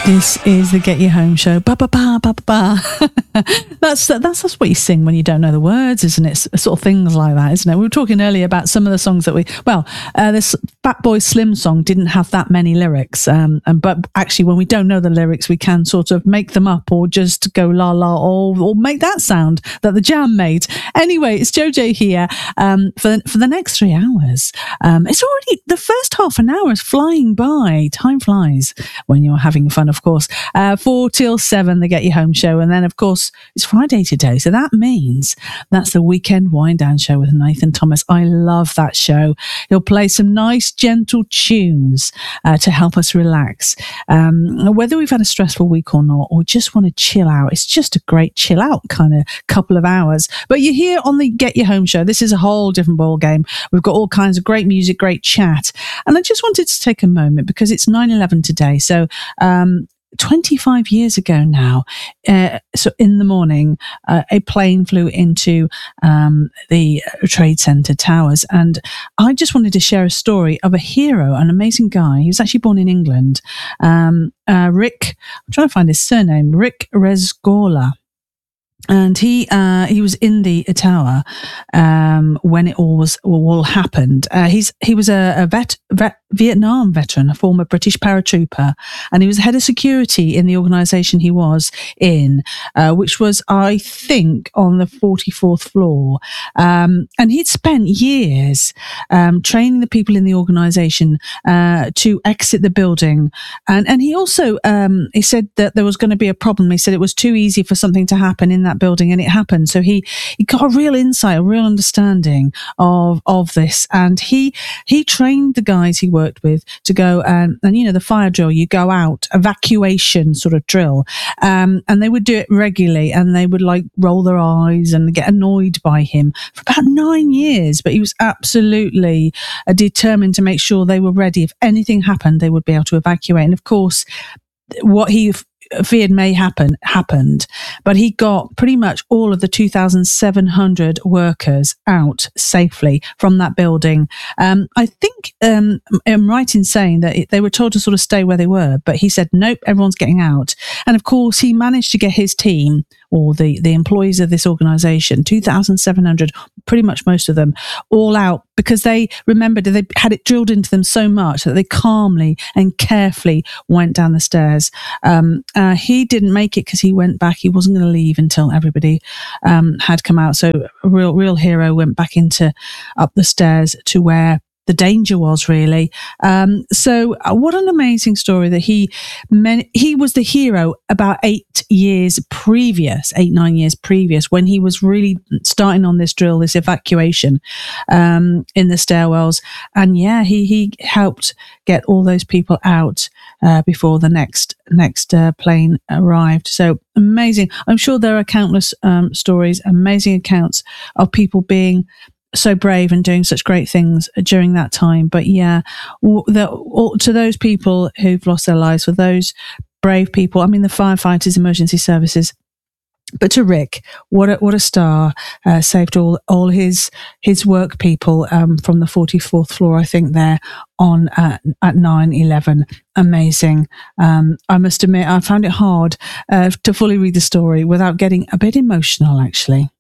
This is the Get You Home show. Ba ba ba ba ba ba. That's what you sing when you don't know the words, isn't it? Sort of things like that, isn't it? We were talking earlier about some of the songs that this Fatboy Slim song didn't have that many lyrics, but actually when we don't know the lyrics, we can sort of make them up or just go la la or make that sound that the Jam made. Anyway, it's JoJo here for the next 3 hours. It's already the first half an hour is flying by. Time flies when you're having fun, of course. 4 till 7, the Get You Home show. And then, of course, it's Friday today. So that means that's the weekend wind down show with Nathan Thomas. I love that show. He'll play some nice, gentle tunes to help us relax. Whether we've had a stressful week or not, or just want to chill out, it's just a great chill out kind of couple of hours. But you're here on the Get You Home show. This is a whole different ball game. We've got all kinds of great music, great chat. And I just wanted to take a moment because it's 9/11 today. So, 25 years ago now, so in the morning, a plane flew into the Trade Center towers. And I just wanted to share a story of a hero, an amazing guy. He was actually born in England. Rick, I'm trying to find his surname, Rick Rescorla. And he was in the tower when it all happened. He was a Vietnam veteran, a former British paratrooper, and he was head of security in the organisation he was in, which was, I think, on the 44th floor. And he'd spent years training the people in the organisation to exit the building. And he also he said that there was going to be a problem. He said it was too easy for something to happen in that building, and it happened. So he got a real insight, a real understanding of this, and he trained the guys he worked with to go and you know, the fire drill, you go out, evacuation sort of drill, and they would do it regularly, and they would like roll their eyes and get annoyed by him for about 9 years, but he was absolutely determined to make sure they were ready. If anything happened, they would be able to evacuate. And of course, what he feared may happened, but he got pretty much all of the 2,700 workers out safely from that building. I think I'm right in saying that they were told to sort of stay where they were, but he said, nope, everyone's getting out. And of course, he managed to get his team, or the employees of this organisation, 2,700, pretty much most of them, all out, because they remembered that they had it drilled into them so much that they calmly and carefully went down the stairs. He didn't make it because he went back. He wasn't going to leave until everybody had come out. So a real hero went back up the stairs to where the danger was, really. So what an amazing story that he was the hero about 9 years previous, when he was really starting on this drill, this evacuation in the stairwells. And yeah, he helped get all those people out before the next plane arrived. So amazing. I'm sure there are countless stories, amazing accounts of people being so brave and doing such great things during that time. But yeah, to those people who've lost their lives, for those brave people, I mean, the firefighters, emergency services, but to Rick, what a star, saved all his work people from the 44th floor, I think, there on at 9/11. Amazing. I must admit, I found it hard to fully read the story without getting a bit emotional, actually.